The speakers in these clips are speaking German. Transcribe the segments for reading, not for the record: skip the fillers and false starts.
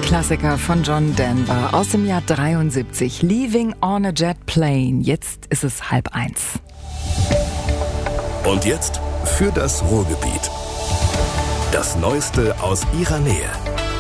Klassiker von John Denver aus dem Jahr 73. Leaving on a Jet Plane. Jetzt ist es 12:30. Und jetzt für das Ruhrgebiet. Das Neueste aus ihrer Nähe.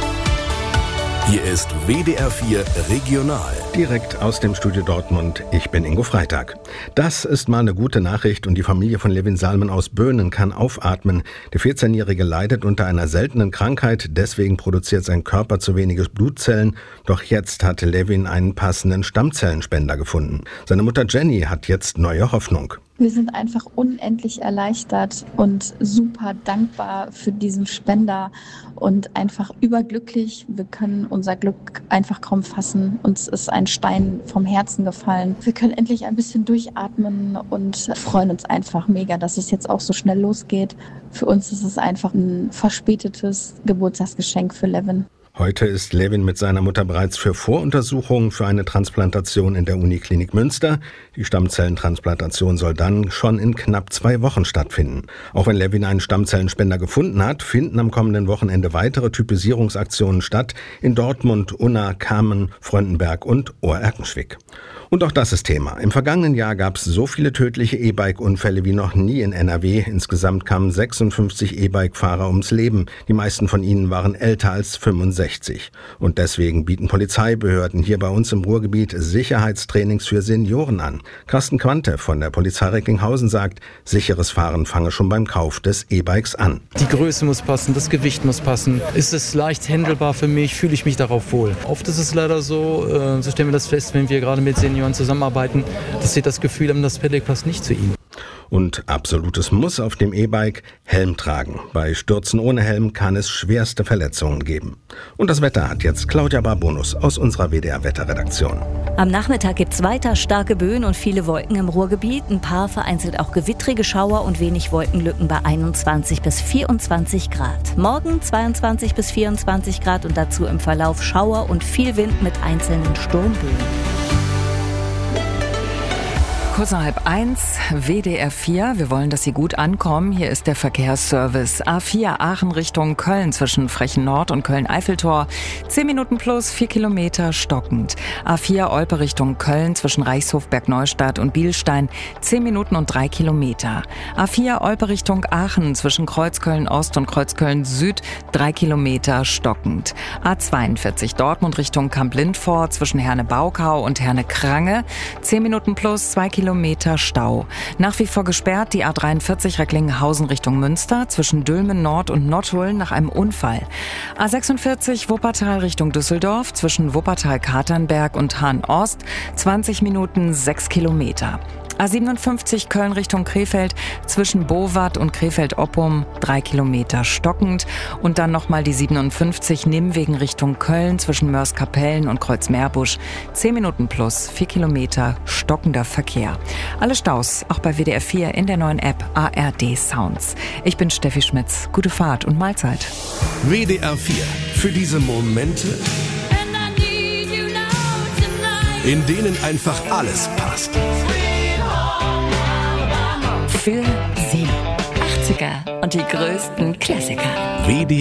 Hier ist WDR 4 Regional. Direkt aus dem Studio Dortmund. Ich bin Ingo Freitag. Das ist mal eine gute Nachricht und die Familie von Levin Salmen aus Böhnen kann aufatmen. Der 14-Jährige leidet unter einer seltenen Krankheit, deswegen produziert sein Körper zu wenige Blutzellen. Doch jetzt hat Levin einen passenden Stammzellenspender gefunden. Seine Mutter Jenny hat jetzt neue Hoffnung. Wir sind einfach unendlich erleichtert und super dankbar für diesen Spender und einfach überglücklich. Wir können unser Glück einfach kaum fassen. Uns ist ein Stein vom Herzen gefallen. Wir können endlich ein bisschen durchatmen und freuen uns einfach mega, dass es jetzt auch so schnell losgeht. Für uns ist es einfach ein verspätetes Geburtstagsgeschenk für Levin. Heute ist Levin mit seiner Mutter bereits für Voruntersuchungen für eine Transplantation in der Uniklinik Münster. Die Stammzellentransplantation soll dann schon in knapp 2 Wochen stattfinden. Auch wenn Levin einen Stammzellenspender gefunden hat, finden am kommenden Wochenende weitere Typisierungsaktionen statt in Dortmund, Unna, Kamen, Fröndenberg und Ohr-Erkenschwick. Und auch das ist Thema. Im vergangenen Jahr gab es so viele tödliche E-Bike-Unfälle wie noch nie in NRW. Insgesamt kamen 56 E-Bike-Fahrer ums Leben. Die meisten von ihnen waren älter als 65. Und deswegen bieten Polizeibehörden hier bei uns im Ruhrgebiet Sicherheitstrainings für Senioren an. Carsten Quante von der Polizei Recklinghausen sagt, sicheres Fahren fange schon beim Kauf des E-Bikes an. Die Größe muss passen, das Gewicht muss passen. Ist es leicht handelbar für mich? Fühle ich mich darauf wohl? Oft ist es leider so stellen wir das fest, wenn wir gerade mit Senioren zusammenarbeiten, dass sie das Gefühl haben, das Pedelec passt nicht zu ihnen. Und absolutes Muss auf dem E-Bike: Helm tragen. Bei Stürzen ohne Helm kann es schwerste Verletzungen geben. Und das Wetter hat jetzt Claudia Barbonus aus unserer WDR-Wetterredaktion. Am Nachmittag gibt's weiter starke Böen und viele Wolken im Ruhrgebiet. Ein paar vereinzelt auch gewittrige Schauer und wenig Wolkenlücken bei 21 bis 24 Grad. Morgen 22 bis 24 Grad und dazu im Verlauf Schauer und viel Wind mit einzelnen Sturmböen. Kurz nach 12:30, WDR 4. Wir wollen, dass Sie gut ankommen. Hier ist der Verkehrsservice. A4 Aachen Richtung Köln zwischen Frechen Nord und Köln-Eiffeltor. 10 Minuten plus 4 Kilometer stockend. A4 Olpe Richtung Köln zwischen Reichshof, Bergneustadt und Bielstein. 10 Minuten und 3 Kilometer. A4 Olpe Richtung Aachen zwischen Kreuzköln Ost und Kreuzköln Süd. 3 Kilometer stockend. A42 Dortmund Richtung Kamp-Lindfort zwischen Herne-Baukau und Herne-Krange. 10 Minuten plus 2 Kilometer Stau. Nach wie vor gesperrt die A43 Recklinghausen Richtung Münster zwischen Dülmen Nord und Nottuln nach einem Unfall. A46 Wuppertal Richtung Düsseldorf zwischen Wuppertal-Katernberg und Hahn-Ost 20 Minuten 6 Kilometer. A57 Köln Richtung Krefeld zwischen Bowat und Krefeld-Oppum 3 Kilometer stockend und dann nochmal die 57 Nimwegen Richtung Köln zwischen Mörs-Kapellen und Kreuz-Meerbusch 10 Minuten plus 4 Kilometer stockender Verkehr. Alle Staus auch bei WDR 4 in der neuen App ARD Sounds. Ich bin Steffi Schmitz. Gute Fahrt und Mahlzeit. WDR 4. Für diese Momente, in denen einfach alles passt. Für Sie 80er und die größten Klassiker. WDR